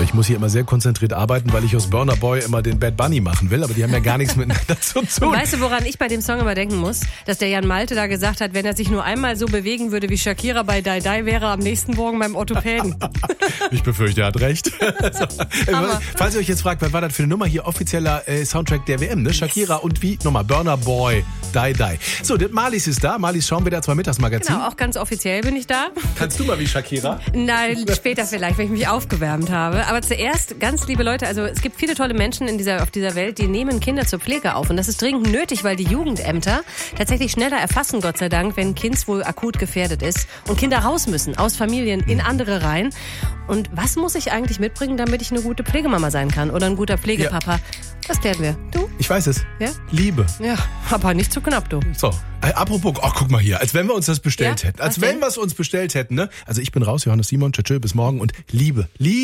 Ich muss hier immer sehr konzentriert arbeiten, weil ich aus Burna Boy immer den Bad Bunny machen will, aber die haben ja gar nichts miteinander zu tun. Und weißt du, woran ich bei dem Song immer denken muss? Dass der Jan Malte da gesagt hat, wenn er sich nur einmal so bewegen würde wie Shakira bei Die Die, wäre er am nächsten Morgen beim Orthopäden. Ich befürchte, er hat recht. Falls ihr euch jetzt fragt, was war das für eine Nummer hier? Offizieller Soundtrack der WM, ne? Shakira und wie? Nochmal, Burna Boy, Die Die. So, Marlies ist da. Marlies schauen wir da zwei Mittagsmagazin. Genau, auch ganz offiziell bin ich da. Kannst du mal wie Shakira? Nein, später vielleicht, wenn ich mich aufgewärmt habe. Aber zuerst, ganz liebe Leute, also es gibt viele tolle Menschen auf dieser Welt, die nehmen Kinder zur Pflege auf. Und das ist dringend nötig, weil die Jugendämter tatsächlich schneller erfassen, Gott sei Dank, wenn ein Kind wohl akut gefährdet ist und Kinder raus müssen, aus Familien in andere rein. Und was muss ich eigentlich mitbringen, damit ich eine gute Pflegemama sein kann oder ein guter Pflegepapa? Ja. Das klären wir. Du? Ich weiß es. Ja? Liebe. Ja, aber nicht zu knapp, du. So, apropos, guck mal hier, als wenn wir uns das bestellt hätten. Als wenn wir es uns bestellt hätten, ne? Also ich bin raus, Johannes Simon, tschö, bis morgen und Liebe.